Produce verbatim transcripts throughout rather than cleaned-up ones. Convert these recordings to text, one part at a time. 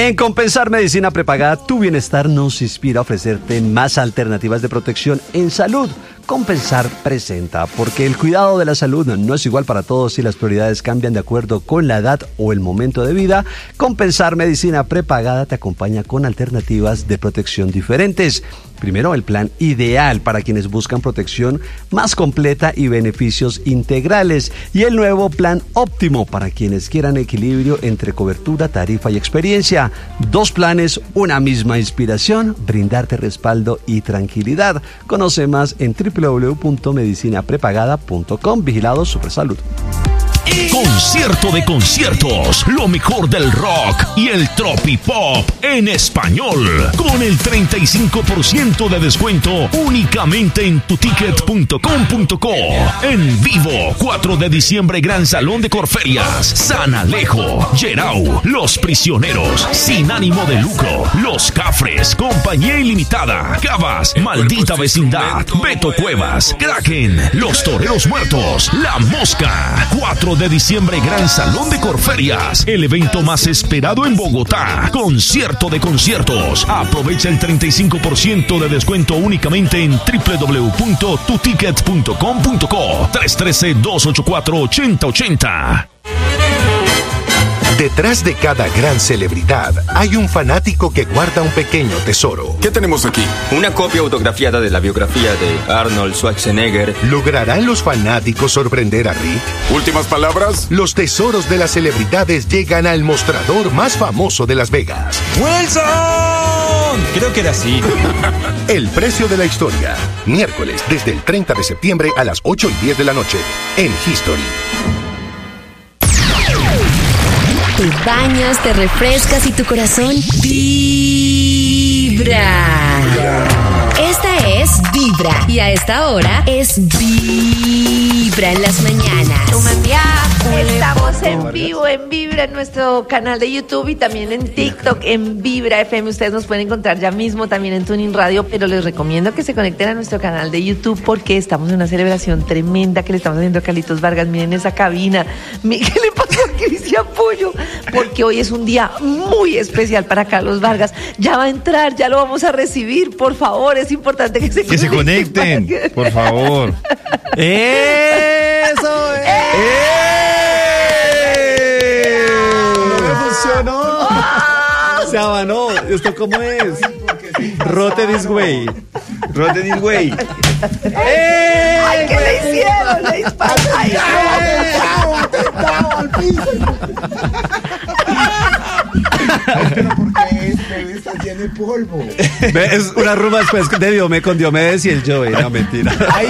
En Compensar Medicina Prepagada, tu bienestar nos inspira a ofrecerte más alternativas de protección en salud. Compensar presenta, porque el cuidado de la salud no es igual para todos y las prioridades cambian de acuerdo con la edad o el momento de vida. Compensar Medicina Prepagada te acompaña con alternativas de protección diferentes. Primero, el plan ideal para quienes buscan protección más completa y beneficios integrales. Y el nuevo plan óptimo para quienes quieran equilibrio entre cobertura, tarifa y experiencia. Dos planes, una misma inspiración, brindarte respaldo y tranquilidad. Conoce más en doble u doble u doble u punto medicina prepagada punto com. Vigilado Supersalud. Concierto de conciertos, lo mejor del rock y el tropipop en español, con el treinta y cinco por ciento de descuento únicamente en tu ticket punto com punto co. En vivo, cuatro de diciembre, Gran Salón de Corferias, San Alejo, Yerau, Los Prisioneros, Sin Ánimo de Lucro, Los Cafres, Compañía Ilimitada, Cabas, Maldita Vecindad, Beto Cuevas, Kraken, Los Toreros Muertos, La Mosca. cuatro de diciembre, Gran Salón de Corferias, el evento más esperado en Bogotá. Concierto de conciertos. Aprovecha el treinta y cinco por ciento de descuento únicamente en doble u doble u doble u punto tu ticket punto com punto co. tres uno tres, dos ocho cuatro, ocho cero ocho cero. Detrás de cada gran celebridad hay un fanático que guarda un pequeño tesoro. ¿Qué tenemos aquí? Una copia autografiada de la biografía de Arnold Schwarzenegger. ¿Lograrán los fanáticos sorprender a Rick? ¿Últimas palabras? Los tesoros de las celebridades llegan al mostrador más famoso de Las Vegas. ¡Wilson! Creo que era así. El precio de la historia. Miércoles, desde el treinta de septiembre a las ocho y diez de la noche. En History. Te bañas, te refrescas y tu corazón vibra. Esta es Vibra y a esta hora es Vibra en las mañanas. Estamos en vivo, en Vibra, en nuestro canal de YouTube y también en TikTok, en Vibra F M. Ustedes nos pueden encontrar ya mismo también en Tuning Radio, pero les recomiendo que se conecten a nuestro canal de YouTube porque estamos en una celebración tremenda que le estamos haciendo a Carlitos Vargas. Miren esa cabina. ¿Qué le pasó a Cristian Pollo? Porque hoy es un día muy especial para Carlos Vargas. Ya va a entrar, ya lo vamos a recibir. Por favor, es importante que se que conecten. Que se conecten, por favor. ¡Eso es! ¡Eh! ¡No me funcionó! Se abanó. ¿Esto cómo es? Rote this way. Rote this way. ¡Eh! ¡Ay, qué le hicieron! ¡Le dispararon! ¡Ay, atentado al piso! Pero ¿por qué este está lleno de polvo? Es una rumba después de Diomé con Diomedes y el Joey. No, mentira. ¡Ay!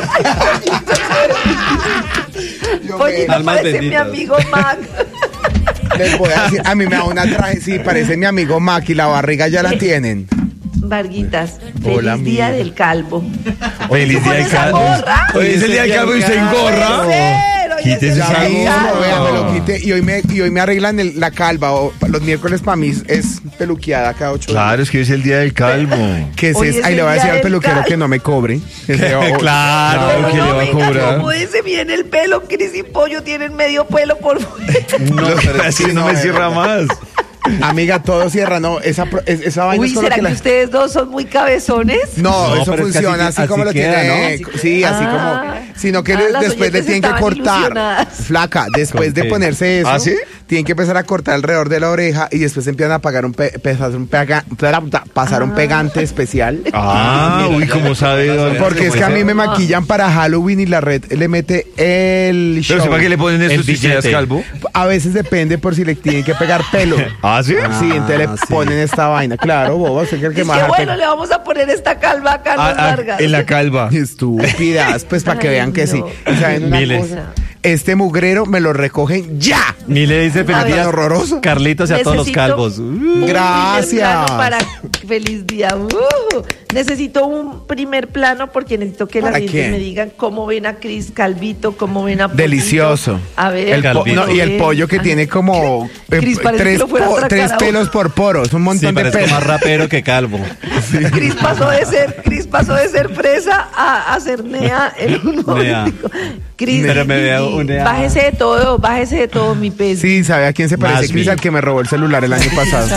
Oye, no parece mi amigo Mac. Les voy a decir, a mí me da una traje, sí, parece mi amigo Mac y la barriga ya la tienen. Varguitas, feliz Hola, día amiga. del calvo. Feliz día del calvo. Hoy es el día del calvo y se engorra. Quítese esa gorra. Vea, me lo quité y hoy me, y hoy me arreglan el, la calva. O, los miércoles para mí es peluqueada cada ocho días. Claro, es que hoy es el día del calvo. ¿Qué es eso? Ahí le voy a decir al peluquero calvo. Que no me cobre. Claro, claro, que no, le va a cobrar. ¿Cómo ese viene el pelo? Cris y Pollo tienen medio pelo por fuera. No, pero así no, no me cierra más. Amiga, todo cierra, no, esa, esa vaina Uy, es solo ¿será que, que la... ustedes dos son muy cabezones? No, no eso funciona así, así como queda, lo tiene, ¿no? sí, así ah, como, sino que ah, le, después le tienen que cortar, flaca, después de ponerse eso, ¿ah, sí? tienen que empezar a cortar alrededor de la oreja y después empiezan a pagar un pe, pasar un, pega, pasar ah. un pegante especial. Ah, uy, ¿cómo sabe? Dónde porque es que a mí me maquillan para Halloween y la red le mete el show. ¿Pero sepa que le ponen eso si seas calvo? A veces depende por si le tienen que pegar pelo. ¿Ah, sí? Sí, entonces le sí. ponen esta vaina. Claro, bobo, usted cree que es más. Que bueno, le vamos a poner esta calva a Carlos ah, Vargas. En la calva. Estúpidas, pues para que vean que no. sí. ¿Saben una Miles. cosa? Este mugrero me lo recogen ya. Mile dice feliz día horroroso. Carlitos y a todos los calvos. Uh, Gracias. Para feliz día. Uh, necesito un primer plano porque necesito que la gente me digan cómo ven a Cris Calvito, cómo ven a Pollito. Delicioso. A ver. El po no, y el pollo que tiene como eh, Cris, tres, po tres pelos por poros, un montón sí, de pelos. más rapero que calvo. Sí. Cris pasó de ser, Cris pasó de ser fresa a, a ser Nea en un momento. Cris, pero me veo Une a- bájese de todo, bájese de todo, mi pez. Sí, ¿sabe a quién se parece? Más Cris, bien. al que me robó el celular el año pasado.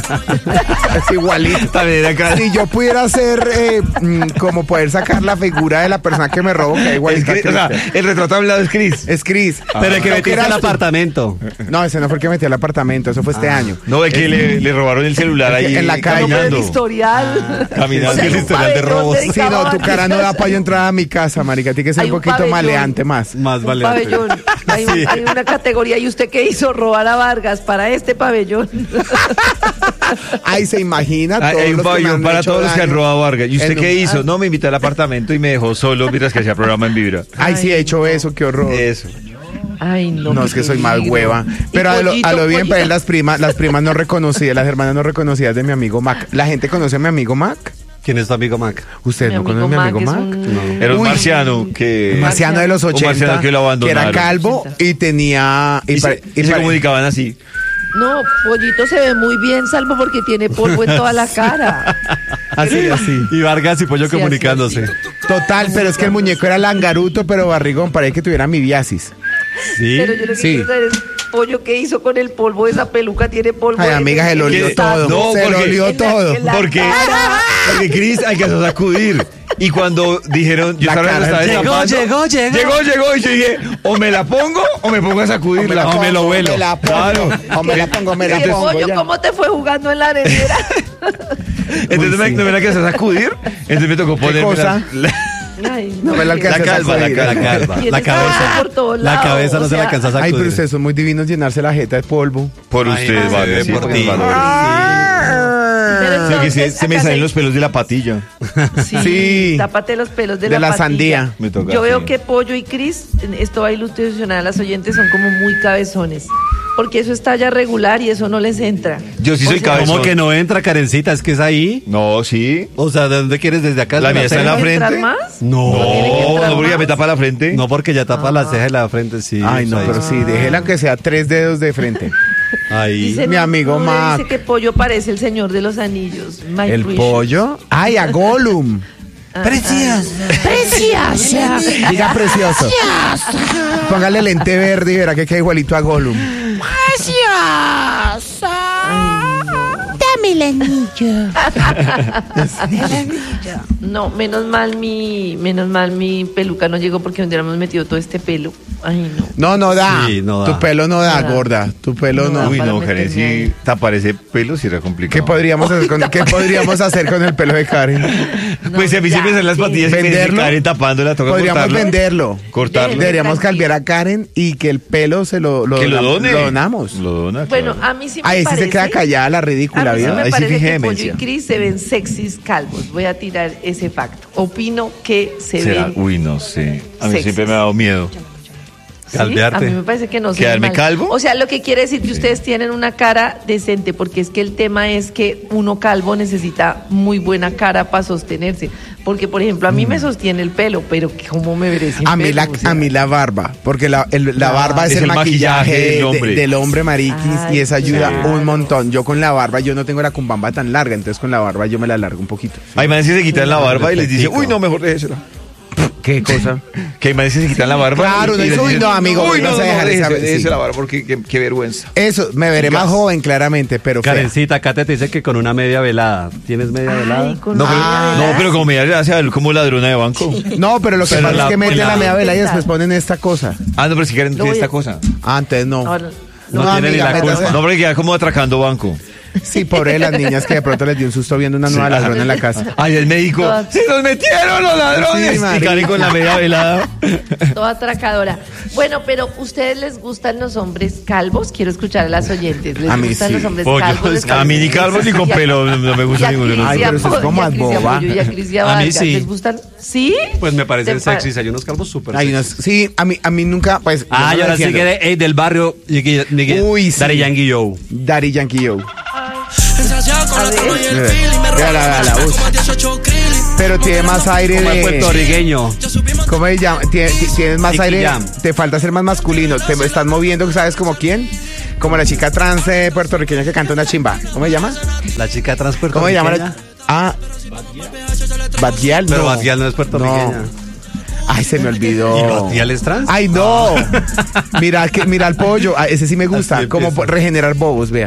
Es igualito. También acá. Si yo pudiera hacer eh, mm, como poder sacar la figura de la persona que me robó, que Es igualita. Chris, o sea, el retrato hablado es Chris. Es Cris. Pero el que No, metiste eras al tú. apartamento. No, ese no fue el que metí al apartamento, eso fue este año. No, es que le, le robaron el celular ahí En la calle. No, pero el caminando. historial. Caminando. O sea, El un historial de pabellón robos. Sí, dedicado no, tu a- cara no da para yo entrar a mi casa, marica. Tiene que ser Hay un un poquito pabellón. maleante más. Más Un vale. pabellón. Hay, un- Sí. hay una categoría. ¿Y usted qué hizo? Robar a Vargas para este pabellón. Ay, se imagina. Hay, todos hay un los que me pabellón han para hecho todos los que han daño. robado a Vargas. ¿Y usted En qué un- hizo? No, me invitó al apartamento y me dejó solo mientras que hacía programa en Vibra. Ay, sí, he hecho eso, qué horror. Eso. Ay, no. No, es que qué soy más peligro. hueva. Y Pero a lo, pollito, a lo bien, pollito. pero las primas, las primas no reconocidas, las hermanas no reconocidas de mi amigo Mac. ¿La gente conoce a mi amigo Mac? ¿Quién es tu amigo Mac? ¿Ustedes Mi no amigo conocen a mi amigo Mac Mac? es un- Era un Uy. marciano que... Un marciano de los Un marciano ochenta, que lo abandonaron. era calvo y tenía... Y, pare- se, y y se pare- comunicaban así. No, Pollito se ve muy bien, salvo porque tiene polvo en toda la cara. Así, así. Y Vargas y Pollo Sí, comunicándose. así, Total, pero es que el muñeco era langaruto, pero barrigón, parece que tuviera mibiasis. Sí. Pero yo lo que Sí. quiero saber es, Pollo, ¿qué hizo con el polvo? Esa peluca tiene polvo. Ay, en- amiga, se lo en olió el todo. No, se lo porque- olió en la- todo. en la Porque, cara. porque Chris alcanzó a sacudir. Y cuando dijeron, yo La estaba, cara. estaba Llegó, destapando, llegó, llegó. Llegó, llegó. Y yo dije, o me la pongo o me pongo a sacudirla. O me lo vuelo. O me la pongo, Claro. o me la pongo, me ¿Y la el pongo pollo ya. cómo te fue jugando en la arenera? Entonces me, no me la alcancé a sacudir. Entonces me tocó ponerme cosa? la- la- Ay, No me la alcancé La a calva, la sacudir. calva. La calva. Tienes La cabeza. polvo por todos La lados, cabeza no o se la sea, alcanza a Ay, sacudir. pero ustedes son muy divinos llenarse la jeta de polvo. por Ay, ustedes, sí, Vargas, sí, por por ti. mis valores. Pero Sí, que se, entonces, se me acá salen se- los pelos de la patilla. Sí, Sí. tápate los pelos de, De la patilla. sandía. Me toca, Yo veo sí. que Pollo y Cris, esto va a ilusionar a las oyentes, son como muy cabezones. Porque eso es talla regular y eso no les entra. Yo sí soy O sea, cabezón. ¿Cómo que no entra, Karencita? Es que es ahí. No, sí. O sea, ¿de dónde quieres? ¿Desde acá? La ¿Desde mía está en la ¿Puede frente. entrar más? No. tiene que No, entrar no, porque ya más. me tapa la frente. No, porque ya tapa la ceja y la frente, sí. Ay, o no, sea, pero sí, déjela que sea tres dedos de frente. Ahí. Dice, Mi amigo no, Mac. Dice que Pollo parece el señor de los anillos. My ¿El Precious. pollo? Ay, a Gollum. Ah, Precioso. Preciosa. Diga precioso. Póngale lente verde y verá que queda igualito a Gollum. Dame el anillo. No, menos mal mi, menos mal mi peluca no llegó porque donde hubiéramos metido todo este pelo. Ay, no. No, no da. Sí, no da. Tu pelo no da, No da. gorda. Tu pelo No no. da. Uy, para no, meterme Karen, si ahí. tapar ese pelo sí era complicado. ¿Qué podríamos hacer con, ¿qué podríamos hacer con el pelo de Karen? Pues si a mí ya, se me salen las sí. patillas y me dice ¿Venderlo? Karen tapándola, toca Podríamos cortarlo. venderlo. Cortarlo. Deberíamos Tranquilo. cambiar a Karen y que el pelo se lo, lo, Que lo dona- done. lo donamos. Lo dona, Bueno, claro. a mí sí me Ahí sí parece. se queda callada la A ridícula, mí sí ¿vio? me Ahí sí parece fijé que Pollo y demencia. Cris se ven sexys calvos. Voy a tirar ese facto. Opino que se ¿Será? ven. Uy, no sé. A mí sexys. siempre me ha dado miedo. ¿Sí? Calvearte. A mí me parece que no se ¿Quedarme ven mal. calvo? O sea, lo que quiere decir que ustedes tienen una cara decente, porque es que el tema es que uno calvo necesita muy buena cara para sostenerse. Porque, por ejemplo, a mí me sostiene el pelo, pero ¿cómo me veré sin A mí, pelo? la, O sea, a mí la barba, porque la, el- la Ah, barba es, es el, el maquillaje, maquillaje del de- hombre. del hombre mariquis Ay, y eso ayuda claro. un montón. Yo con la barba, yo no tengo la cumbamba tan larga, entonces con la barba yo me la largo un poquito. Hay manes que se quitan la barba y les dice, Perfectico. uy, no, mejor déjesela. ¿Qué cosa? Que hay manes que se quitan la barba. Claro, y no les dice, uy, dicen, no, amigo, uy, no no, se no, deja déjese, saber, déjese sí. la barba porque qué, qué vergüenza. Eso, me veré más joven claramente, pero fea. Karencita, acá te dice que con una media velada. ¿Tienes media Ay, velada? con No, una pero, media no, velada. pero como me hace ver como ladrona de banco. No, pero lo que Pero pasa la- es que meten la- la media vela y Pensar. después ponen esta cosa. Ah, no, pero si quieren Lo voy esta a- cosa. Ah, antes no. Ahora, No tiene ni la métase. culpa. No, porque queda como atracando banco. Sí, pobre de las niñas que de pronto les dio un susto viendo una nueva Sí. ladrona en la casa. Ay, el médico. Todas- ¡Se nos metieron los ladrones! Sí, y marica. Karen con la media velada. toda atracadora. Bueno, pero ¿ustedes les gustan los hombres calvos? Quiero escuchar a las oyentes. ¿Les A mí gustan sí. los hombres Pollo, calvos? Les a mí ni calvo ni con Y a- pelo, no no me y gusta a ninguno de los Cris Ay, y a pero usted es Pollo, como y a Cris y a boba. Pollo, y a Cris y a A mí Vargas. sí. ¿Les gustan? ¿Sí? Pues me parecen ¿Te pa- sexys. Hay unos calvos súper Hay unas, sexys. sí, a mí, a mí nunca, pues. Ah, yo y no ahora sí defiendo. que de, ey, del barrio. Nicky- Nicky- Uy, sí. Daddy Yankee Joe. Daddy Yankee Yo. A ver. Vea la, la voz. Pero tiene más aire Como el de. puertorriqueño. ¿Cómo se llama? Tiene- ti- Tienes más Nicky aire. Jam. Te falta ser más masculino. Te estás moviendo, ¿sabes como quién? Como la chica trans eh, puertorriqueña que canta una chimba. ¿Cómo se llama? La chica trans ¿Cómo se llama? puertorriqueña. la- Ah. Batial, Pero no. Batial no es puertorriqueña. No. Ay, se me olvidó. ¿Y los Tiales trans? Ay, no. Mira, que, mira el pollo. Ah, ese sí me gusta. Así Como empieza. regenerar bobos, vea.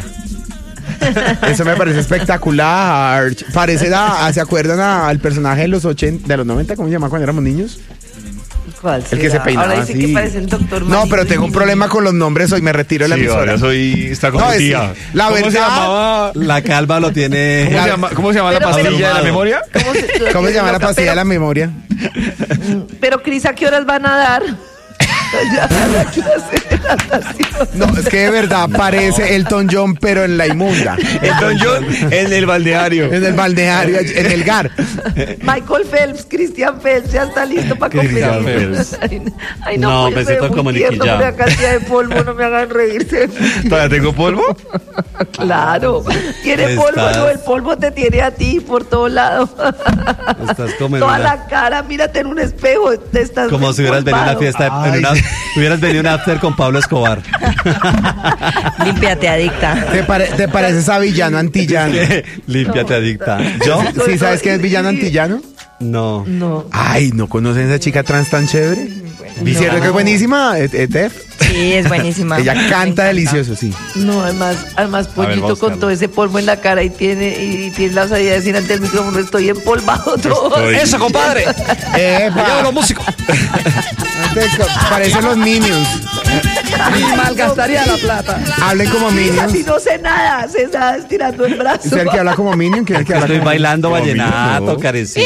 Eso me parece espectacular. Parece, a, ¿se acuerdan a- al personaje de los ochenta, de los noventa? ¿Cómo se llama cuando éramos niños? ¿Cuál El que se será? peinaba Ahora dice así. que parece el doctor No, Manito pero tengo un Jiménez. problema con los nombres hoy. Me retiro de la Sí, emisora. ahora soy, está con No, mi es- tía. la ¿Cómo se verdad- llamaba? La calva lo tiene. ¿Cómo se llama, cómo se llama la Pero- pastilla pero- de la memoria? ¿Cómo se, ¿Cómo se llama la loca, pastilla de la pero- memoria? Pero Cris, ¿a qué horas van a dar? Ya, la clase de natación. No, es que de verdad parece Elton John, pero en la inmunda. Elton John en el balneario. En el balneario, en el Gar. Michael Phelps, Christian Phelps, ya está listo para Christian competir. Phelps. Ay, ay, no, No, pollo, me se ve siento muy como Nicky tierno, Jam. con la cantidad de polvo, no me hagan reírse. ¿Todavía tengo polvo? Claro, tiene polvo, Estás- no, el polvo te tiene a ti por todos lados. Estás como en Toda una- la cara, mírate en un espejo, te estás Como si hubieras venido a una empolvado. fiesta, en una, hubieras venido a un after con Pablo Escobar. Límpiate, adicta. ¿Te, pare- te pareces a villano antillano? Límpiate, adicta. ¿Yo? ¿Sí sabes quién es villano antillano? No. No. Ay, ¿no conocen a esa chica trans tan chévere? ¿Cierto que es buenísima, eh, eh, Tef? Sí, es buenísima. Ella Me canta encanta. delicioso, sí. No, además, además ver, Pollito vamos, con Carlos. todo ese polvo en la cara y tiene, y tiene la osadía de decir ante el micrófono, estoy empolvado todo. Estoy- ¡Eso, compadre! Epa. los músicos! Parecen los Minions. Y malgastaría la plata. Hablen como Mira, si Minions. no sé nada, se está estirando el brazo. ¿Es el que habla como Minion? ¿Quién es el que habla Estoy como bailando Como vallenato, Minions, ¿no?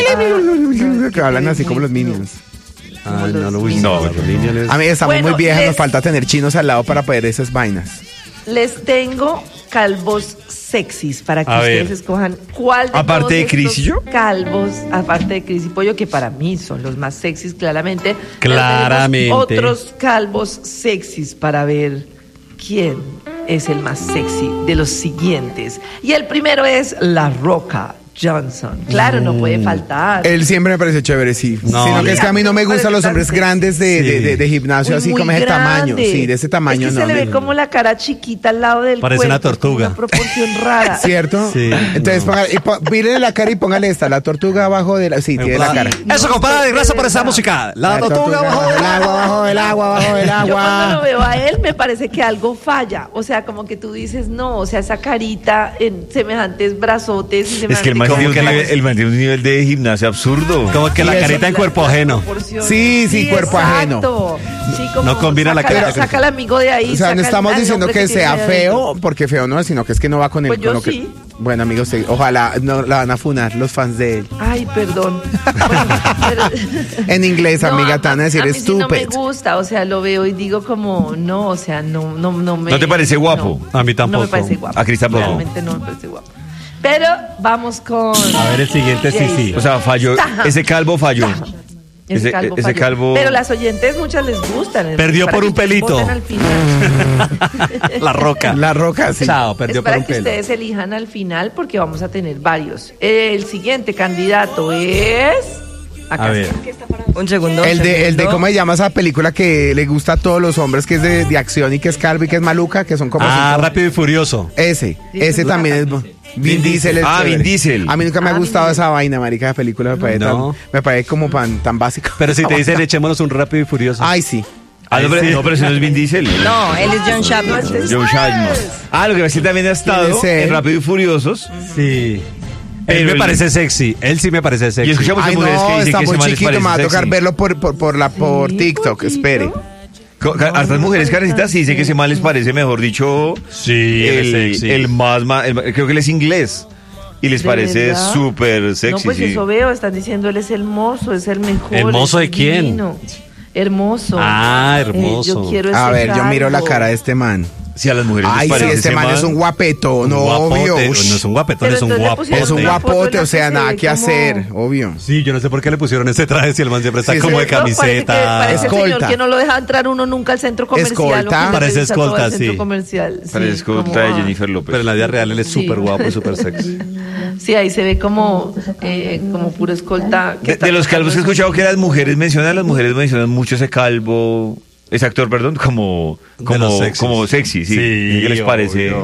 carecita. Que hablan así como los Minions. Ay, no, no, uy, No, no, los Minions. A mí estamos Bueno, muy viejas, les- nos falta tener chinos al lado para poder esas vainas. Les tengo calvos sexys para que A ustedes ver. escojan cuál de Aparte todos de Cris estos y yo. calvos, aparte de Cris y Pollo, que para mí son los más sexys, claramente. pero Claramente. tenemos otros calvos sexys para ver quién es el más sexy de los siguientes. Y el primero es La Roca Johnson. Claro, no puede faltar. Él siempre me parece chévere, sí. No, Sino que es que a mí no me gustan los hombres grandes de, de, de- de gimnasio, Muy, así muy como ese grande. tamaño. Sí, de ese tamaño es que no. se le no, ve no. como la cara chiquita al lado del Parece cuerpo, una tortuga. Una proporción rara. ¿Cierto? Sí, Entonces, no. póngale- y po- mírenle la cara y póngale esta, la tortuga abajo de la. Sí, tiene la cara. Eso, compadre, gracias por esa música. La tortuga bajo del agua, bajo del agua, bajo del Yo cuando lo agua. veo a él me parece que algo falla. O sea, como que tú dices, no, o sea, esa carita en semejantes brazotes. Y Es que el man semejante tiene un que la- nivel, el man tiene un nivel de gimnasia absurdo. Como que Y la eso- carita en cuerpo ajeno. proporción. Sí, sí, cuerpo exacto. Sí, como No combina la saca- cara. Saca al amigo de ahí. O sea, no saca al- estamos al diciendo hombre que tiene sea ahí feo, adentro. porque feo no es, sino que es que no va con el. Pues yo con lo que- sí. Bueno, amigos, sí, ojalá no la van a funar los fans de él. Ay, perdón. Bueno, pero- En inglés, No, amiga, te van a decir a mí sí no me stupid. gusta, o sea, lo veo y digo como, no, o sea, no, no, no me... ¿No te parece guapo? no. A mí tampoco. No me parece guapo. A Cris tampoco. Realmente no me parece guapo. Pero vamos con... A ver, el siguiente sí, sí. O sea, falló. Taja. Ese calvo falló. Ese, ese- calvo ese falló. calvo- Pero las oyentes muchas les gustan. Perdió Para por que un ustedes pelito. voten al final. La roca. La roca, sí. Chao, Es perdió por para un que pelo. ustedes elijan al final porque vamos a tener varios. El siguiente candidato es... Acá A ver. está. Un segundo. El de, el de, segundo. ¿cómo se llama esa película que le gusta a todos los hombres, que es de, de acción y que es calvo y que es maluca, que son como Ah, cinco- Rápido y Furioso. Ese, ese también es bu- Vin Diesel. es Ah, chévere. Vin Diesel. A mí nunca me ha Ah, Vin gustado Diesel. esa vaina, marica, de película. Me parece, No. tan, me parece como pan, tan básico. Pero si te dicen echémonos un Rápido y Furioso. Ay, sí. Ah, no, pero, sí. no, pero ese no es Vin Diesel. No, él es John Chapman. John Shackman. Ah, lo que pasa es que también ha estado ¿Quién es él? en Rápido y Furiosos. Sí. Pero Él me el- parece sexy. Él sí me parece Y sexy. escuchamos Ay, a mujeres que no, dicen está que ese muy man les chiquito, me va a parece tocar sexy. verlo por, por, por, la, por Sí, TikTok, poquito. espere. Co- ca- Hartas mujeres carecitas sí dicen que ese man les parece, mejor dicho, Sí, él es el, sexy. el más, ma- el- creo que él es inglés. Y les ¿De parece verdad? súper sexy. No, pues sí. eso veo, están diciendo él es el mozo, es el mejor. ¿El mozo es de quién? divino. Hermoso. Ah, hermoso. Eh, yo quiero A ese ver, yo miro la calvo. cara de este man. Sí, a las mujeres Ay, les sí, parece este ese man es un guapetón, Un guapote. obvio. No es un guapetón, Pero es un entonces le guapote. pusieron Es un una foto en guapote, la o sea, que se nada ve que como- hacer, obvio. Sí, yo no sé por qué le pusieron ese traje si el man siempre está Sí, como de ¿cierto? Parece que- camiseta. Parece el señor Escolta. que no lo deja entrar uno nunca al centro comercial. Escolta. o que le Parece revisa todo escolta, el centro sí. comercial. Sí, Parece como, contra de ah. Jennifer López. Pero en la vida real él es Sí. súper guapo y súper sexy. Sí, ahí se ve como, eh, como puro escolta. que De, está de los calvos que he tocando escuchado que las mujeres mencionan, las mujeres mencionan mucho ese calvo, ese actor, perdón, como, De como, los sexys. como sexy, sí. Sí, ¿Qué les parece? obvio.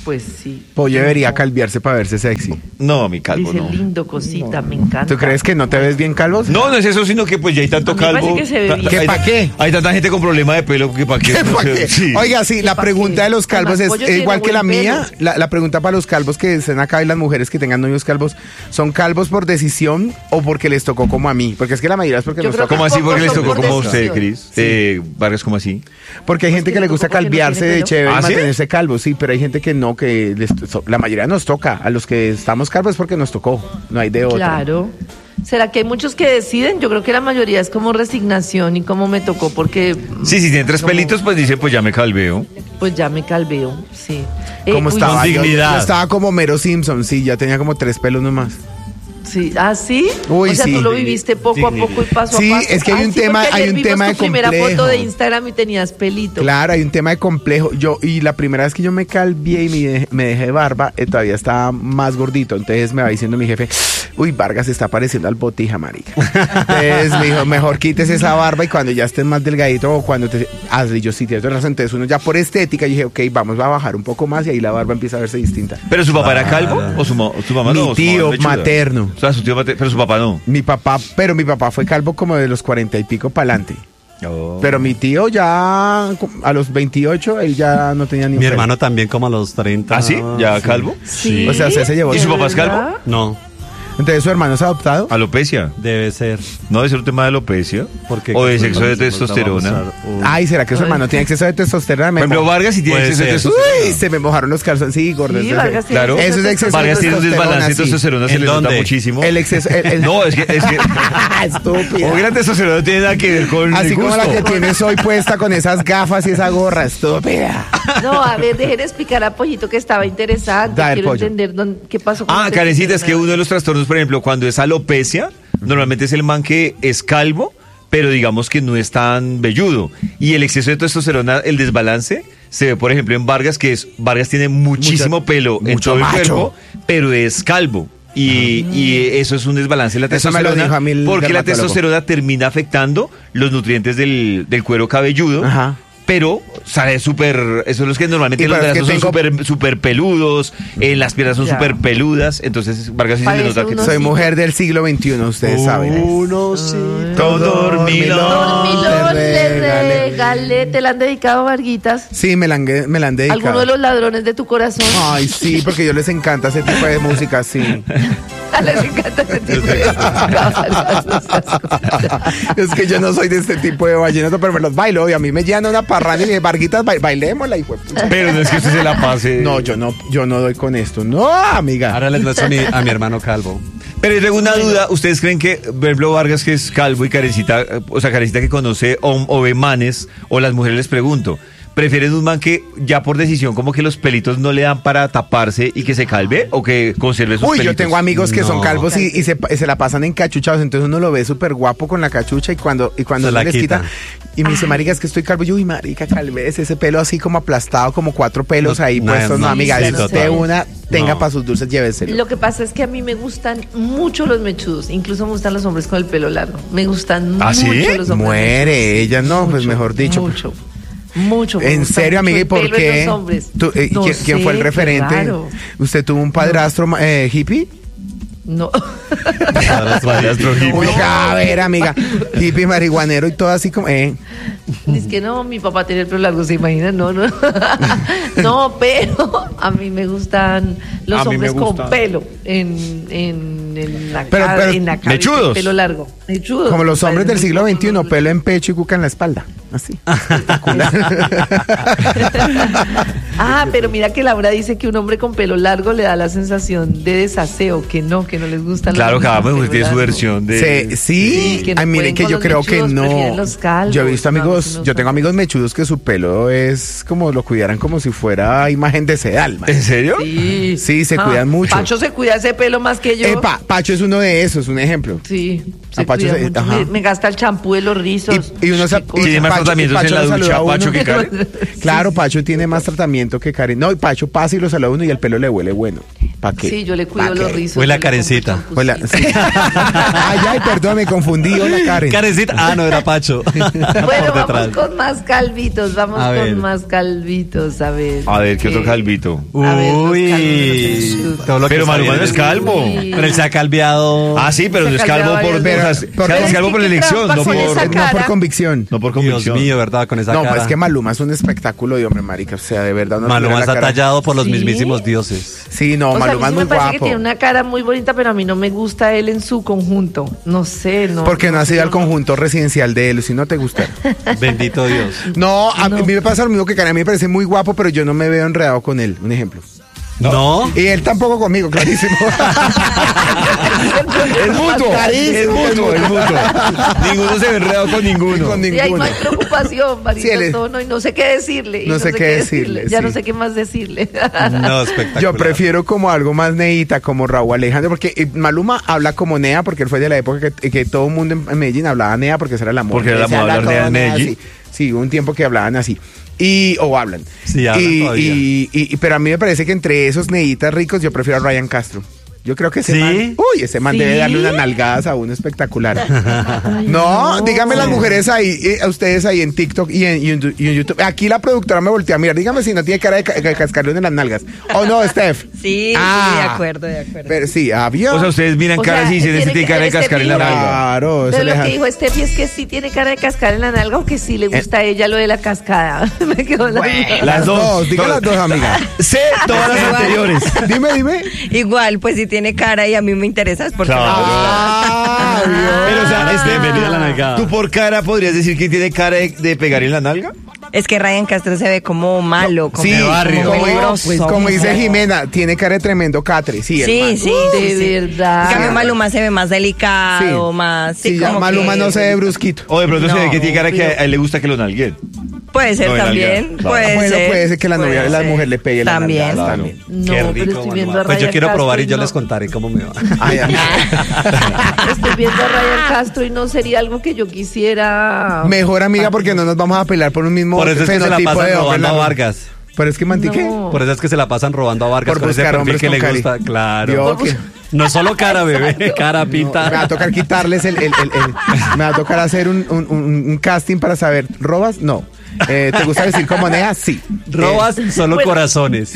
Pues sí. Pollo debería calviarse para verse sexy. No, mi calvo Dice no. lindo, cosita, me encanta. ¿Tú crees que no te ves bien calvo? No, no es eso, sino que pues ya hay tanto A mí me calvo. parece que se ve ta- bien. ¿Qué hay- pa' qué? Hay tanta gente con problema de pelo que para qué. ¿Qué no pa' sé, qué? sí. Oiga, sí, la ¿Qué pa' pregunta qué? de los calvos Además, es Pollo es tiene igual que la buen mía. pelo. La, la pregunta para los calvos que estén acá y las mujeres que tengan novios calvos, ¿son calvos por decisión o porque les tocó como a mí? Porque es que la mayoría es porque Yo nos creo toca. ¿Cómo así? Porque les Pocos son tocó por como a usted, decisión. Cris. Eh, Vargas, ¿cómo así? Porque hay gente que que le le gusta tocó porque no calviarse tiene de pelo. chévere y ¿Ah, sí? mantenerse calvo, sí, pero hay gente que no, que les- so- la mayoría nos toca. A los que estamos calvos es porque nos tocó, no hay de otra. Claro. ¿Será que hay muchos que deciden? Yo creo que la mayoría es como resignación y como me tocó porque Sí, si tienen tres como- pelitos, pues dice, pues ya me calveo. pues ya me calveo, sí. Eh, ¿Cómo uy, estaba? con Yo- dignidad. Yo estaba como Mero Simpson, sí, ya tenía como tres pelos nomás. Sí, ¿ah, sí? Uy, o sea, sí. tú lo viviste poco a poco y paso Sí, a paso. es que hay Ay, un sí, tema- porque hay ayer un vimos tema de tu primera complejo. foto de Instagram y tenías pelito. Claro, hay un tema de complejo. Yo, y la primera vez que yo me calvié y me, dejé- me dejé barba, eh, todavía estaba más gordito. Entonces me va diciendo mi jefe, uy, Vargas se está pareciendo al Botija, marica. Entonces me dijo, mejor quítese esa barba y cuando ya estés más delgadito o cuando te... Hazle, yo sí, tienes razón. Entonces uno ya por estética, yo dije, ok, vamos a bajar un poco más y ahí la barba empieza a verse distinta. ¿Pero su papá era calvo? ¿O su, ma- su mamá Mi no? ¿Su mamá tío es mechuda? materno. O sea, su tío materno, pero su papá no. Mi papá, pero mi papá fue calvo como de los cuarenta y pico para adelante. Oh. Pero mi tío ya a los veintiocho, él ya no tenía ni un Mi pelo. hermano también como a los treinta. ¿Ah, sí? ¿Ya calvo? Sí. O sea, usted se llevó. ¿Y su papá es ¿verdad? calvo? No, Entonces su hermano es adoptado. Alopecia. debe ser. ¿No debe ser un tema de alopecia? Porque ¿O de exceso de testosterona? Ay, ¿será que su hermano tiene exceso de testosterona? Por Me ejemplo, mo- Vargas sí tiene Puede exceso de ser. testosterona. Uy, se me mojaron los calzones. Sí, gordo. Sí, eso- Vargas tiene Claro. Eso es exceso Vargas tiene un testosterona, desbalance de sí. testosterona, se ¿En le nota dónde? muchísimo. El exceso. el- el- No, es que... Es que Estúpida. o gran testosterona no tiene nada que ver con Así el como la gusto. que tienes hoy puesta con esas gafas y esa gorra. Estúpida. No, a ver, dejen de explicar a Pollito que estaba interesante. Da, el Quiero pollo. entender dónde- qué pasó con Ah, usted. Karencita, es que uno de los trastornos, por ejemplo, cuando es alopecia, normalmente es el man que es calvo, pero digamos que no es tan velludo. Y el exceso de testosterona, el desbalance, se ve, por ejemplo, en Vargas, que es Vargas tiene muchísimo Mucha- pelo en mucho todo el macho. cuerpo, pero es calvo. Y, y eso es un desbalance de la Eso me lo testosterona, dijo a mí el porque la dermatólogo. testosterona termina afectando los nutrientes del, del cuero cabelludo. Ajá. Pero sale súper, eso es los que normalmente Y los pero es que brazos son tengo- súper súper peludos, eh, las piernas son Ya. súper peludas, entonces Vargas sí se le Parece nota que uno- Soy sí. mujer del siglo veintiuno, ustedes saben. Uno sí. todo dormilón. Dormilón, Te le regalé. regalé, te la han dedicado, Varguitas. Sí, me la, han- me la han dedicado. Alguno de los ladrones de tu corazón. Ay, sí, porque yo les encanta ese tipo de música, sí. Les encanta ese tipo de música. Es que yo no soy de este tipo de vallenato, pero me los bailo. Y a mí me llenan una parranda y me Varguitas, ba- bailémosla, hijo de puta. Pero no es que usted se la pase. No, yo no, yo no doy con esto. No, amiga. Ahora les muestro a mi, a mi hermano calvo. Pero yo tengo una duda, ¿ustedes creen que Berblo Vargas, que es calvo y Karencita, eh, o sea, Karencita que conoce o, o ve manes, o las mujeres les pregunto, ¿prefieren un man que ya por decisión como que los pelitos no le dan para taparse y que se calve o que conserve sus Uy, pelitos? yo tengo amigos que son No. calvos y, y se, y se la pasan encachuchados, entonces uno lo ve súper guapo con la cachucha y cuando, y cuando Se uno la les quita, quita. y me dice, marica, es que estoy calvo. Yo, uy, marica, calves, ese pelo así como aplastado, como cuatro pelos No, ahí no, puestos. No, no, amiga, sí, si no usted sé. una tenga No. para sus dulces, lléveselo. Lo que pasa es que a mí me gustan mucho los mechudos. Incluso me gustan los hombres con el pelo largo. Me gustan ¿Ah, sí? mucho los hombres Muere, mechudos. ella no, pues Mucho, mejor dicho. Mucho. Mucho. me ¿En gusta serio, mucho amiga? ¿Y el por pelo en qué? los hombres. Tú, eh, No ¿quién, quién fue el sé, qué referente? raro. ¿Usted tuvo un padrastro eh, hippie? No. Padrastro hippie. Oiga, a ver, amiga, hippie, marihuanero y todo así como, eh. Es que no, mi papá tenía el pelo largo, ¿se imaginan? No, no. No, pero a mí me gustan los A mí me hombres con gustan. pelo en, en, en la Pero- cara, pero- en la cabeza, mechudos. pelo largo. Mechudos. Como los hombres del Parecen siglo muy veintiuno, bonitos. pelo en pecho y cuca en la espalda. Así. Ah, pero mira que Laura dice que un hombre con pelo largo le da la sensación de desaseo, que no, que no les gustan Claro, los cada hombres con mujer pelo tiene su largo. versión de... Sí, sí. Sí, que no Ay, miren pueden que con yo los creo que mechudos, no. prefieren los calvos, Yo he visto vamos, amigos, unos yo tengo hombres. amigos mechudos que su pelo es como lo cuidaran como si fuera imagen de sedal, man. ¿En serio? Sí. Sí, se Ah, cuidan mucho. Pacho se cuida ese pelo más que yo. Epa, Pacho es uno de esos, un ejemplo. Sí, se A Pacho cuida se- mucho. ajá. Me, me gasta el champú de los rizos. Y, y uno se, Qué cosa. Tiene más Pacho- tratamientos Pacho en la lo saluda ducha, a uno. Pacho, que Karen. Claro, Pacho tiene más tratamiento que Karen. No, y Pacho pasa y lo saluda a uno y el pelo le huele bueno. ¿Para qué? Sí, yo le cuido ¿Pa' los qué? rizos. Hola, yo le compro Karencita. champús. Hola. Sí. Ay, ay, perdón, me confundí. Hola, Karen. Karencita. Ah, no, era Pacho. Bueno, Por detrás. vamos con más calvitos, vamos A ver. con más calvitos, a ver. A ver, ¿qué otro Eh, calvito? A ver, los Uy. calvitos. Todo lo que Pero está Maluma bien no es calvo. Sí. Pero él se ha calviado. Ah, sí, pero Se no es caldeaba calvo por, varias o sea, veces. es Pero calvo es calvo que por qué elección, trampa no con por, esa No por cara. convicción. no por Dios convicción. mío, ¿verdad? Con esa No, cara. pues es que Maluma es un espectáculo de hombre, marica. O sea, de verdad. uno le Maluma mira la está cara. tallado por los ¿Sí? mismísimos dioses. Sí, no, O sea, a mí Maluma sí es me muy parece que guapo. tiene una cara muy bonita, pero a mí no me gusta él en su conjunto. No sé, no. Porque no has ido al no. conjunto residencial de él, si no te gusta. Bendito Dios. No, a No. mí me pasa lo mismo que Karen. A mí me parece muy guapo, pero yo no me veo enredado con él. Un ejemplo. No. Y él tampoco conmigo, clarísimo. Es mutuo, es mutuo, es mutuo. Ninguno se ve enredado con ninguno. Con Sí, ahí ninguno. no hay preocupación, Marita, Sí, él es- todo, no, y no sé qué decirle. y No sé qué decirle, Ya sí. no sé qué más decirle. No, espectacular. Yo prefiero como algo más neita, como Raúl Alejandro, porque eh, Maluma habla como nea, porque él fue de la época que, que todo el mundo en Medellín hablaba nea, porque esa era la moda. Porque era la Se moda habla hablar nea todo en Medellín. así. Sí, hubo un tiempo que hablaban así. Y, o hablan. Sí, hablan y, todavía. y- y- pero a mí me parece que entre esos neitas ricos yo prefiero a Ryan Castro. Yo creo que ese ¿Sí? man, uy, ese man ¿Sí? debe darle unas nalgadas a uno espectacular. Ay, No, díganme las mujeres ahí, eh, a ustedes ahí en TikTok y en, y en- y en YouTube. Aquí la productora me voltea a mirar. Dígame si no tiene cara de, ca- de cascarón en las nalgas. ¿O no, Steph? Sí, Ah, sí, de acuerdo, de acuerdo. Pero sí, había. O sea, ustedes miran O caras sea, y dicen, tiene ese tiene que- cara de este cascar en la tipo- nalga. Claro, eso Pero le lo deja- que dijo Steffi es que sí tiene cara de cascar en la nalga o que sí le gusta a ella lo de la cascada. Me quedó la duda. Las dos. digan las dos, amiga. Sé todas las Igual. anteriores. Dime, dime. Igual, pues si tiene cara y a mí me interesa es porque Claro. Ah, Dios. Pero, o sea, este, Bienvenida a la nalgada. ¿tú por cara podrías decir que tiene cara de, de pegar en la nalga? es que Ryan Castro se ve como malo, como, Sí, barrio. como como, peligroso. pues, como dice Jimena, tiene cara de tremendo catre. Sí, el Sí, man. sí, De sí, sí. verdad. En cambio, Maluma se ve más delicado, Sí. más... Sí, ya como Maluma que- no se ve brusquito. O de pronto se No, ve que tiene cara que a él le gusta que lo nalguen. Puede ser No, en también, nalga, claro. puede Bueno, ser. puede ser que la novia, puede la ser. mujer le pegue la También. nalgada Claro. también. No, Qué pero rico, estoy viendo Maluma. a Pues yo Ryan quiero probar y Castro yo no- les contaré cómo me va. Ay, amiga. Estoy viendo a Ryan Castro y no sería algo que yo quisiera. Mejor amiga porque no nos vamos a pelear por un mismo Por eso es que se la fenotipo pasan de hombre. robando a ¿no? Vargas. Pero es que mantique. No. Por eso es que se la pasan robando a Vargas. Por con ese buscar perfil hombres que con le cari. gusta. Claro. Yo que- No es solo cara, bebé. Cara, No, pinta. me va a tocar quitarles el, el- el- el- me va a tocar hacer un, un- un- un casting para saber, ¿robas? No. Eh, ¿Te gusta decir como nea? Sí. Robas solo Bueno. corazones.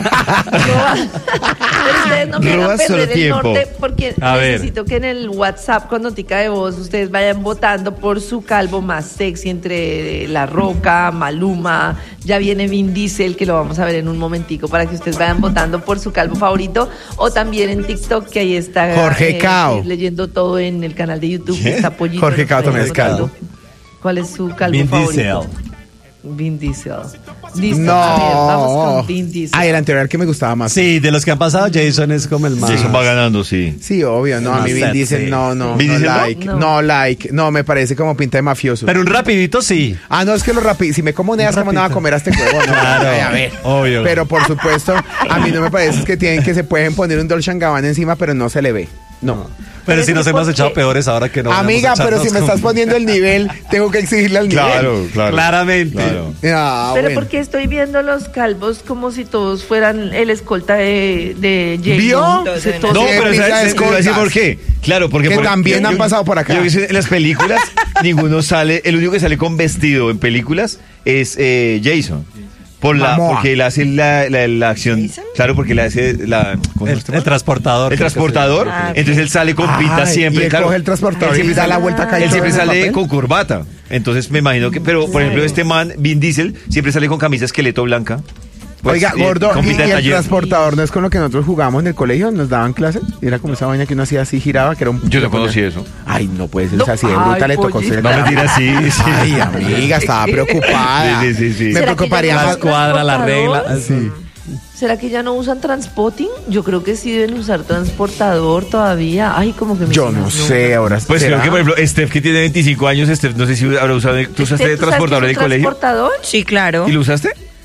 Roba- Pero ustedes no me hagan Robas solo perder el tiempo. norte porque A ver. necesito que en el WhatsApp con notica de voz ustedes vayan votando por su calvo más sexy entre La Roca, Maluma, ya viene Vin Diesel que lo vamos a ver en un momentico para que ustedes vayan votando por su calvo favorito o también en TikTok que ahí está Jorge Cao. leyendo todo en el canal de YouTube que está Pollito. Jorge nos Cao está también es votando. calvo. ¿Cuál es su calvo Vin favorito? Diesel. Vin Diesel. Listo, a ver, vamos No. con Vin Diesel. Ay, el anterior que me gustaba más. Sí, de los que han pasado, Jason es como el más. Jason va ganando, sí. Sí, obvio, no, a mí Más Vin Diesel sexy. no, no, ¿Vin no Diesel no? like, No. no like, no, me parece como pinta de mafioso. Pero un rapidito sí. Ah, no, es que lo rápido, si me como neas, ¿cómo no va a comer a este huevo? No, Claro. ay, a ver. Obvio. Pero por supuesto, a mí no me parece que tienen que se pueden poner un Dolce and Gabbana encima, pero no se le ve. No. Pero si Pero nos es que hemos ¿por echado qué? peores ahora que no. Amiga, vamos a pero si me echarnos estás con- poniendo el nivel, tengo que exigirle al nivel. Claro, claro. Claramente. Claro. Ah, Pero bueno. porque estoy viendo los calvos como si todos fueran el escolta de, de J-Lo. ¿Vio? Entonces, No, No, todos- Sí, pero pinta de ¿sabes? Te voy a decir escoltas. por qué. Claro, porque Que por- también han pasado por acá. Yo que sé, en las películas, ninguno sale, el único que sale con vestido en películas es eh, Jason. Por la, Momoa. porque él hace la, la, la acción. ¿Jason? Claro, porque él hace la. ¿cómo se El, llama este man? el transportador. El creo que transportador. Ah, ok. Entonces él sale con pinta Ay, siempre. y él claro. coge el transportador Él siempre y da sale- la vuelta acá y Él siempre todo en el sale papel. con corbata. Entonces me imagino que. Pero, por ejemplo, este man, Vin Diesel, siempre sale con camisa esqueleto blanca. Pues, Oiga, y- gordo, con y, pinta y de el taller. transportador no es con lo que nosotros jugábamos en el colegio, nos daban clases, era como esa vaina que uno hacía así, giraba, que era un... Yo no conocí eso. Ay, no puede ser, No, o sea, así de ay, bruta le tocó pollito. ser... No mentira, sí, sí. Ay, amiga, estaba preocupada. Sí, sí, sí, sí. Me ¿Será que preocuparía ya no más... Las cuadras, la regla. transportador? Sí. ¿Será que ya no usan transpotting? Yo creo que sí deben usar transportador todavía. Ay, como que me Yo no sé, ahora Pues ¿será? creo que, por ejemplo, Steph, que tiene veinticinco años, Steph, no sé si habrá usado. ¿Tú usaste ¿Usted transportador usaste en el un colegio? transportador? Sí, claro. ¿Y lo usaste?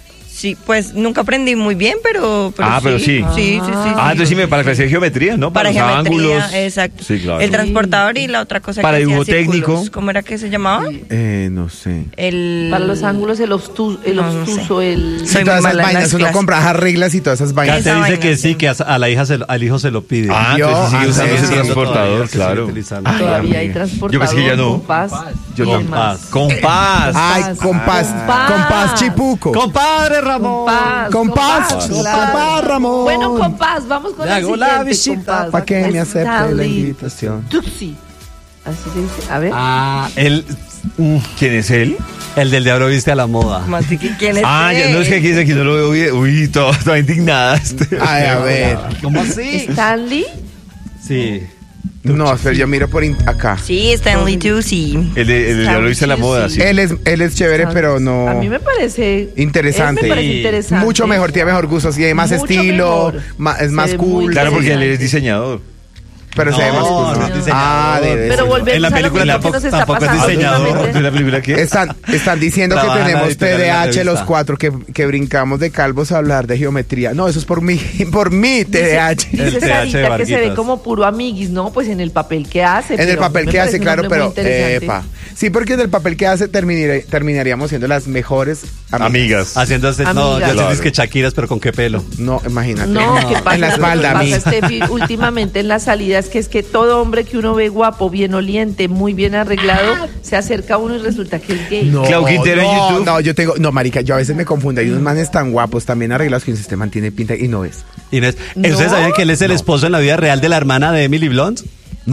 Sí, pues nunca aprendí muy bien, pero, pero Ah, pero sí. Sí, sí, sí. Ah, entonces sí, me para clase de geometría, ¿no? Para los geometría, ángulos. exacto. Sí, claro. El transportador y la otra cosa Para que hacía dibujo técnico. círculos. ¿Cómo era que se llamaba? Eh, no sé. El... Para los ángulos, el obtuso, el, No, no obtuso, sé. el... Soy Sí, muy todas esas mala en vainas, las uno clases. compra las reglas y todas esas vainas. Kate Esa dice vaina, que sí. sí, que a, a la hija se, lo- al hijo se lo pide. Ah, Yo- entonces sigue ah, usando sí, ese sí, transportador, todavía, sí, claro. sigue utilizando. Ay, Todavía hay amiga. transportador. Yo pensé que ya no. Compás. Yo ¿Quién no. más? Compás. Ay, compás. Compás. Compás Chipuco. Compadre Ramón. Compás. Compás. claro. Compás, Ramón. Bueno, compás, vamos con Le el hago la siguiente visita compás. pa' que me acepte la Stanley invitación. Tucci. Así se dice. A ver. Ah, el, mm, ¿Quién es él? el del Diablo Viste a la Moda. Más que quién es Ah, ya, no es que aquí, aquí no lo veo bien. Uy, todo, toda indignada. Ay, a ver. ¿Cómo así? Stanley. Sí. No, pero yo miro por in- acá. Sí, Stanley Tucci. El de, el de Diablo Viste a la Moda, sí. Él es, él es chévere, pero no. A mí me parece... Interesante. él me parece Sí. interesante. Mucho mejor, tiene mejor gusto, tiene más Mucho estilo, mejor. ma- es Se más ve cool. muy Claro, porque él interesante. es diseñador. Pero se ve No, más cool. no es diseñador. Ah, debe Pero ser. volvemos En la a lo película mismo que tampoco- nos está tampoco es pasando diseñador. últimamente. ¿De la película qué? Están, están diciendo que Trabaja en la tenemos editorial de la T D A H revista. los cuatro, que, que brincamos de calvos a hablar de geometría. No, eso es por mí, por mí, T D A H. Dice, El dice T H de Sarita que se ve Varguitas. como puro amiguis, ¿no? Pues en el papel que hace. En el pero papel me que parece hace, un claro, hombre muy pero interesante. epa. Sí, porque en el papel que hace terminare- terminaríamos siendo las mejores amigas. Amigas. Haciendo este, no, Amigas. ya Claro. dices que Shakiras, pero ¿con qué pelo? No, imagínate. No, ¿qué pasa? En la Lo espalda, que a mí. pasa, Steffi, últimamente en las salidas, que es que todo hombre que uno ve guapo, bien oliente, muy bien arreglado, se acerca a uno y resulta que es gay. No, Clau Quintero en no, YouTube. no, yo tengo, no, marica, yo a veces me confundo, hay unos manes tan guapos, también arreglados, que este man tiene pinta y no es. Inés, No. ¿ustedes sabían que él es el esposo en la vida real de la hermana de Emily Blunt?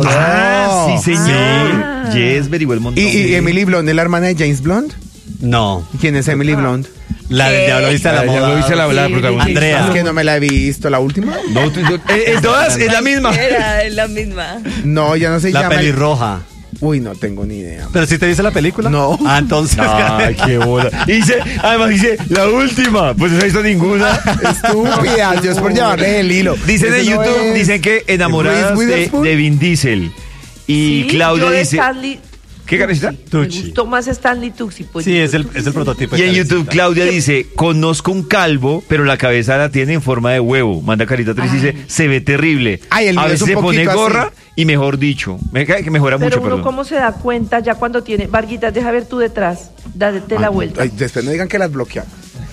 Ah, sí, señor. Ah. Yes, averiguó el montón. ¿Y, y Emily Blunt es la hermana de James Blunt? No, ¿Quién es Emily Blunt? la del Diablo Viste a la Ah, ya Moda. lo viste la, la Sí, protagonista. Andrea. Es que no me la he visto, ¿la última? No, tú- tú- eh, eh, todas es la misma. Era la misma. No, ya no se La llama. pelirroja. Uy, no tengo ni idea. ¿Pero si te viste la película? No. Ah, entonces. Ay, qué bola. Y dice, además dice, la última. Pues no he visto ninguna. Estúpida, yo es por llevarle el hilo. Dicen en Ese no YouTube, es. dicen que enamoradas Reese de, Witherspoon. de Vin Diesel. Y Sí, Claudia yo de dice, Stanley ¿qué carecita? Me Tucci. gustó más Stanley Tucci. Pues, Sí, es el, es el prototipo. de Y en Karencita. YouTube Claudia dice, conozco un calvo, pero la cabeza la tiene en forma de huevo. Manda carita triste y dice, se ve terrible. Ay, el a mío es veces un se pone poquito gorra así. y mejor dicho. Me cae que mejora Pero mucho, uno perdón. cómo se da cuenta ya cuando tiene... Varguitas, deja ver tú detrás. Date la Ay, vuelta. ay, después no digan que las bloqueamos.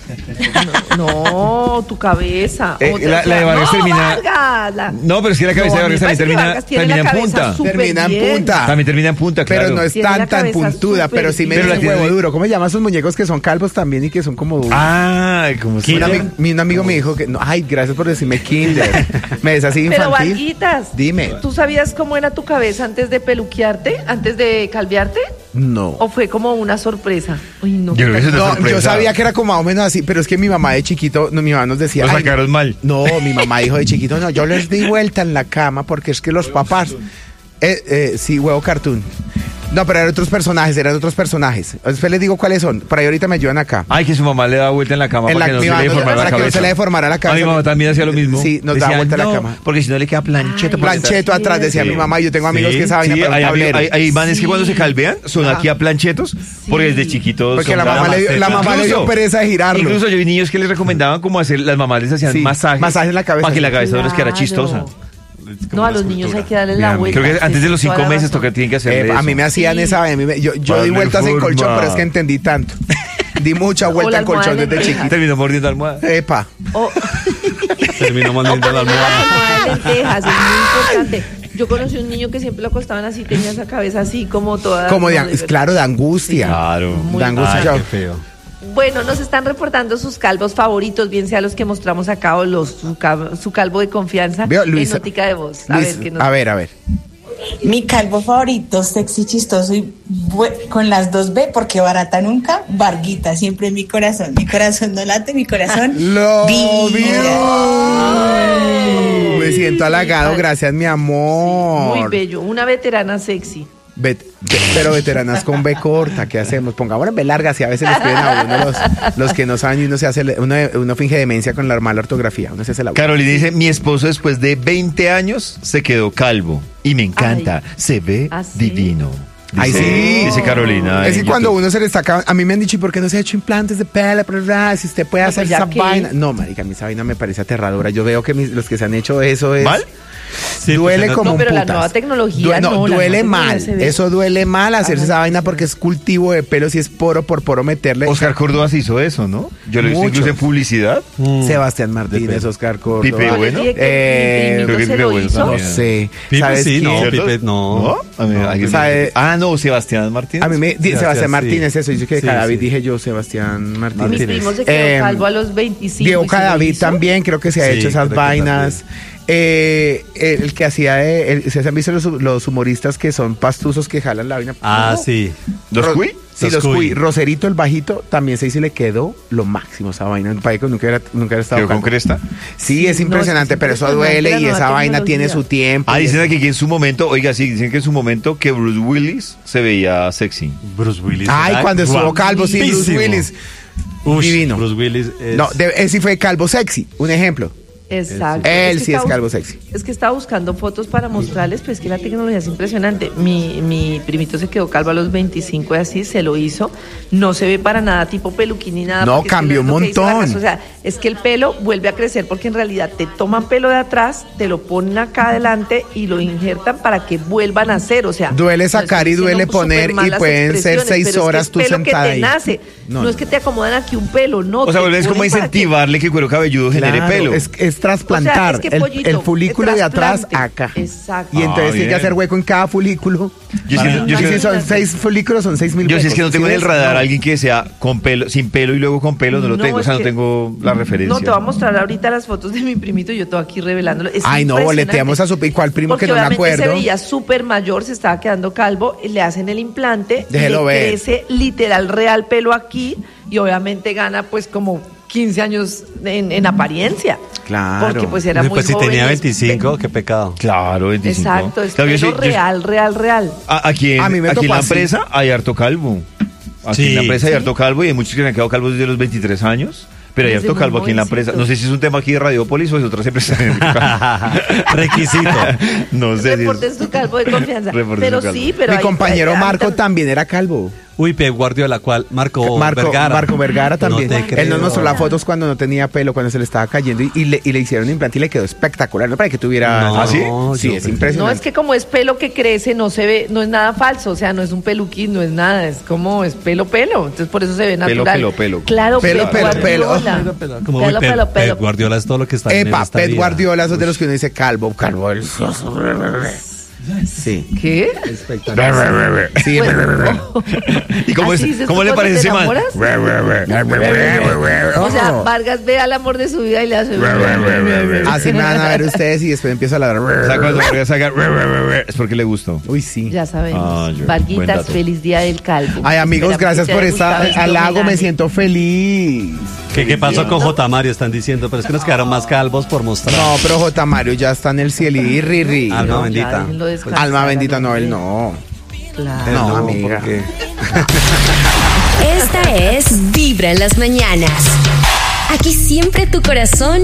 No, tu cabeza. Eh, Otra, la- la de no, Vargas termina- Vargas, la- No, pero es que la cabeza No, de a mí Vargas me también parece que termina, Vargas tiene termina la en cabeza punta. súper Termina en bien. punta. También termina en punta, claro. Pero no es Tiene la tan tan cabeza puntuda, súper pero sí me bien. Pero la dicen tiene- huevo duro. ¿Cómo se llaman esos muñecos que son calvos también y que son como duros? Ah, como Un, ami- mi- un amigo me dijo que no, ay, gracias por decirme Kinder. Me des así Pero infantil. Varguitas, Dime. ¿tú sabías cómo era tu cabeza antes de peluquearte? ¿Antes de calviarte? No. ¿O fue como una sorpresa? Uy, no. Yo creo que eso es una No, sorpresa. yo sabía que era como más o menos así, pero es que mi mamá de chiquito, no, mi mamá nos decía. Lo "Ay, sacaron mal". No, mi mamá dijo de chiquito, no, yo les di vuelta en la cama porque es que los papás. Eh, eh, sí, huevo cartoon. No, pero eran otros personajes, eran otros personajes. Después les digo cuáles son. Por ahí ahorita me ayudan acá. Ay, que su mamá le da vuelta en la cama En para la- que no mi se le mamá- deformara para la que no cabeza. se le deformara la A cabeza. mi mamá también hacía lo mismo. Sí, nos daba Decía, vuelta la "No, cama". porque si no le queda plancheto. Ay, por Plancheto detrás". atrás, decía Sí. mi mamá. Yo tengo amigos Sí, que esa vaina sí, para un hay, tablero. hay, hay manes que Sí. cuando se calvean son aquí a planchetos porque desde chiquitos Porque son la mamá, le, dio- la mamá le dio Incluso- pereza de girarlo. Incluso yo vi niños que les recomendaban como hacer, las mamás les hacían Sí, masajes. masaje en la cabeza. Para que la cabeza no les quedara Claro. chistosa. No, a los niños hay que darles la Mira, vuelta. Creo que antes de los Sí, cinco toda la meses razón. toca, tienen que hacer Eh, a mí me hacían Sí. esa vaina. a mí me- Yo, yo di Dale vueltas en forma. colchón, pero es que entendí tanto. Di mucha O vuelta la en colchón almohada desde de chiquito. Terminó mordiendo almohada. Epa. O, Terminó mordiendo la o ponerle almohada. la almohada de lentejas, es muy importante. Yo conocí un niño que siempre lo acostaban así, tenía esa cabeza así como toda... Como de, no, de es verdad. claro, de angustia. Claro. Muy De angustia. Ay, Yo- qué feo. Bueno, nos están reportando sus calvos favoritos, bien sea los que mostramos acá o los su, cab- su calvo de confianza Veo, en Luisa- Nótica de Voz. A Luis, ver, ¿qué nos... a ver, a ver. Mi calvo favorito, sexy, chistoso y bue- con las dos B, porque barata nunca, Varguita, siempre en mi corazón. Mi corazón no late, mi corazón Lo vibra. vio. Me siento halagado, gracias, mi amor. Muy bello, una veterana sexy. Vet- ve- pero veteranas con B corta, ¿qué hacemos? Pongámosla en B larga, si a veces les piden a uno los, los que no saben y uno se hace, uno, uno finge demencia con la mala ortografía, uno se hace la Carolina dice, mi esposo después de veinte años se quedó calvo y me encanta, Ay. se ve ¿Ah, sí? divino. Ay, sí. Dice Carolina. Es que en cuando YouTube. uno se le está acabando, a mí me han dicho, ¿y por qué no se ha hecho implantes de pelo? Bla, bla, si usted puede No, hacer pues ya esa que- vaina. No, marica, a mí esa vaina me parece aterradora. Yo veo que mis- los que se han hecho eso es... ¿Mal? Sí, duele pues, como No, un pero la putas. nueva tecnología Due- no, no, la duele nueva mal. tecnología se ve. Eso duele mal hacerse Ajá, esa vaina sí. porque es cultivo de pelo, si es poro por poro meterle. Oscar Córdoba se hizo eso, ¿no? Yo lo he visto Muchos. incluso en publicidad. Mm. Sebastián Martínez, Depende. Oscar Córdoba. Pipe, No, bueno. yo dije que Eh, mi creo que primito se Pipe lo bueno hizo. No también. sé. Pipe ¿Sabes sí, quién? no, ¿Cierto? Pipe no. ¿No? A mí- No, alguien Pipe- me dice- Ah, no, Sebastián Martínez. A mí me di- Sebastián, Sebastián sí. Martínez, eso. Yo que Sí, Cadavid sí. dije yo, Sebastián Mi Martínez. Martínez. primo se quedó Eh, calvo a los veinticinco. Diego y se lo Cadavid hizo. también creo que se ha Sí, hecho esas creo que vainas. Eh, el, el que hacía de, el- ¿se han visto los, los humoristas que son pastuzos que jalan la vaina? Ah, No. sí. ¿Los Ro- Cui? Sí, Los los Cui. Cui. Roserito el bajito también se hizo y le quedó lo máximo esa vaina. Un país que nunca era, nunca era estado ¿Quedó con calvo. cresta? Sí, es Sí, no, impresionante, es pero eso impresionante duele la y nueva esa vaina tiene tecnología. su tiempo. Ah, y dicen es- aquí que en su momento, oiga, sí, dicen que en su momento que Bruce Willis se veía sexy. Bruce Willis. Ay, era cuando estuvo calvo, sí, Bruce guapísimo. Willis. Ush, Divino. Bruce Willis es... No, de- él sí fue calvo sexy, un ejemplo. Exacto. Él que sí es estaba- calvo sexy. Es que estaba buscando fotos para mostrarles, pues que la tecnología es impresionante. Mi, mi primito se quedó calvo a los veinticinco y así, se lo hizo. No se ve para nada tipo peluquín ni nada. No, porque es que cambió lo un que dice montón. Vargas, o sea, es que el pelo vuelve a crecer porque en realidad te toman pelo de atrás, te lo ponen acá adelante y lo injertan para que vuelvan a hacer. O sea, Duele no sacar estoy y duele diciendo poner súper y malas pueden ser expresiones, seis pero es que horas es tú pelo que sentada te ahí. nace. No, No, no. es que te acomodan aquí un pelo, no. O sea, te es como ponen para que- incentivarle que el cuero cabelludo genere Claro, pelo. Es, es trasplantar O sea, es que, el- pollito, el, folículo es de atrás trasplante. acá. Exacto. Y entonces Ah, tiene que bien. hacer hueco en cada folículo. Yo sí- yo Y sí- si son seis folículos, son seis mil Yo sí es que no huecos. tengo ¿Sí en el ves? radar No. a alguien que sea con pelo, sin pelo y luego con pelo, no lo No, tengo, o sea, es no que- tengo la referencia. No, te voy a mostrar ahorita las fotos de mi primito y yo todo aquí revelándolo. Es Ay, no, impresionante. boleteamos a su... ¿Y cuál primo Porque que no me obviamente acuerdo? se veía súper mayor, se estaba quedando calvo, le hacen el implante, Déjelo le ver. crece literal real pelo aquí y obviamente gana pues como quince años en, en apariencia. Claro. Porque pues era Uy, muy pues si joven tenía y- veinticinco, qué pecado. Claro, veinticinco. Exacto, es Claro, yo pelo sí- yo- real, real, real. a- aquí en, A mí me aquí en tocó la así. empresa hay harto calvo. Aquí Sí. en la empresa hay Sí. harto calvo y hay muchos que se han quedado calvos desde los veintitrés años. Pero hay Desde harto muy calvo aquí en la empresa. jovencitos. No sé si es un tema aquí de Radiopolis o es otras empresas. Requisito. No sé si Reporten es... su calvo de confianza. Reporten Pero su calvo. sí, pero Mi hay- compañero hay- Marco hay- también era calvo. Uy, Pep Guardiola, ¿cuál? Marco, Marco Vergara. Marco Vergara también. No te Él nos creo. mostró las fotos cuando no tenía pelo, cuando se le estaba cayendo y, y le, y le hicieron un implante y le quedó espectacular. No para que tuviera. No, ¿Ah, sí? Sí, yo es creo- impresionante. No, es que como es pelo que crece, no se ve, no es nada falso, o sea, no es un peluquín, no es nada, es como, es pelo, pelo, entonces por eso se ve natural. pelo, pelo. Claro, Pelo, Pep pelo, pelo. Guardiola. Pelo, pelo. Como Pelo, uy, Pep- pelo, pelo. Pep Guardiola es todo lo que está bien en Epa, esta Pep vida. Guardiola, esos de los que uno dice calvo, calvo. el- Sí. ¿Qué? Espectacular. Sí, Bueno, ¿Y cómo, es- ¿así dices cómo tú le cuando parece te ese man? enamoras? O sea, Oh. Vargas ve al amor de su vida y le hace... Así me van a ver ustedes y después empiezo a O sea, ladrar. cuando voy a sacar... Es porque le gustó. Uy, sí. Ya sabemos. Ah, yo- buen Varguitas, dato. feliz día del calvo. Ay, amigos, Esperamos gracias que te por haya esta gustado el halago. Me homenaje. siento feliz. ¿Qué, ¿Qué pasó con J. Mario? Están diciendo, pero es que nos quedaron más calvos por mostrar. No, pero J. Mario ya está en el cielo y riri. Alma No, ya, bendita. déjenlo descansar, Alma bendita, no, él hombre. no. Claro. No, amiga. porque- Esta es Vibra en las mañanas. Aquí siempre tu corazón